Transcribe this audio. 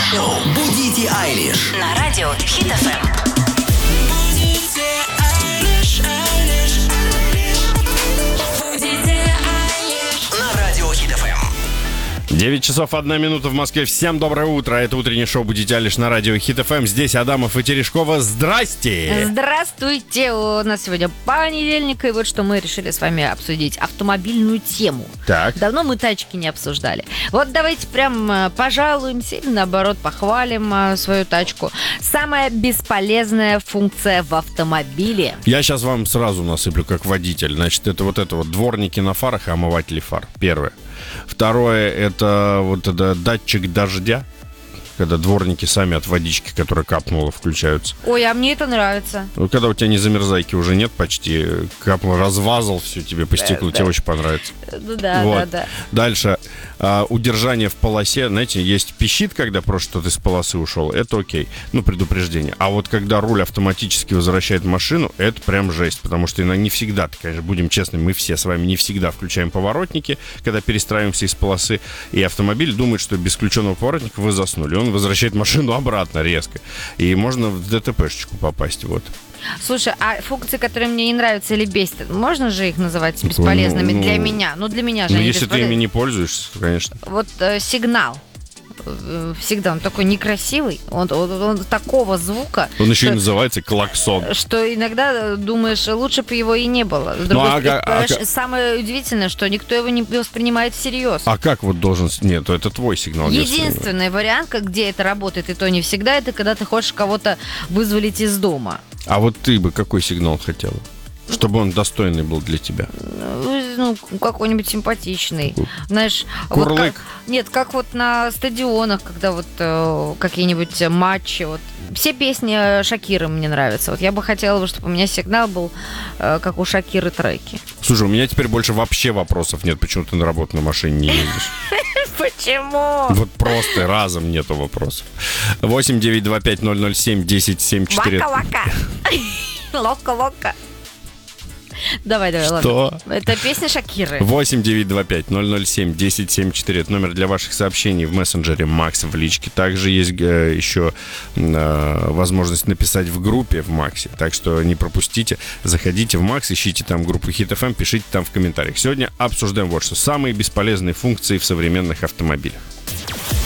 Шоу «Будите Айлиш» на радио Hit FM. 9 часов 1 минута в Москве. Всем доброе утро. Это утреннее шоу «Будите Айлиш» на радио Hit FM. Здесь Адамов и Терешкова. Здрасте! Здравствуйте! У нас сегодня понедельник, и вот что мы решили с вами обсудить автомобильную тему. Так. Давно мы тачки не обсуждали. Вот давайте прям пожалуемся или, наоборот, похвалим свою тачку. Самая бесполезная функция в автомобиле. Я сейчас вам сразу насыплю как водитель. Значит, это вот дворники на фарах и омыватели фар. Первое. Второе, это датчик дождя, когда дворники сами от водички, которая капнула, включаются. Ой, а мне это нравится. Ну, когда у тебя не замерзайки уже нет почти, капнул, размазал все тебе по стеклу, тебе очень понравится. Ну да, вот. да. Дальше, удержание в полосе, знаете, есть пищит, когда просто что-то из полосы ушел, это окей, предупреждение. А вот когда руль автоматически возвращает машину, это прям жесть, потому что не всегда, конечно, будем честны, мы все с вами не всегда включаем поворотники, когда перестраиваемся из полосы, и автомобиль думает, что без включенного поворотника вы заснули. Он возвращает машину обратно резко, и можно в ДТПшечку попасть, вот. Слушай, а функции, которые мне не нравятся или бесят, можно же их называть бесполезными для меня? Для меня же они если бесполезны. ты ими не пользуешься, конечно. Вот сигнал. Всегда он такой некрасивый, он такого звука. Он еще и называется клаксон. Что иногда думаешь, лучше бы его и не было. Самое удивительное, что никто его не воспринимает всерьез. А как вот должен... Нет, это твой сигнал. Единственный вариант, где это работает, и то не всегда, это когда ты хочешь кого-то вызволить из дома. А вот ты бы какой сигнал хотела? Чтобы он достойный был для тебя. Какой-нибудь симпатичный. Знаешь, Курлык. как вот на стадионах, когда вот какие-нибудь матчи. Вот. Все песни Шакиры мне нравятся. Вот я бы хотела, чтобы у меня сигнал был, как у Шакиры треки. Слушай, у меня теперь больше вообще вопросов нет, почему ты на работу на машине не ездишь. Почему? Вот просто разом нету вопросов. 8-925-007-1074. Вака-вака. Лока-лока. Давай, Что? ладно. Это песня Шакиры. 8-925-007-1074. Это номер для ваших сообщений в мессенджере Макс в личке. Также есть еще возможность написать в группе в Максе. Так что не пропустите. Заходите в Макс, ищите там группу Hit FM, пишите там в комментариях. Сегодня обсуждаем вот что. Самые бесполезные функции в современных автомобилях.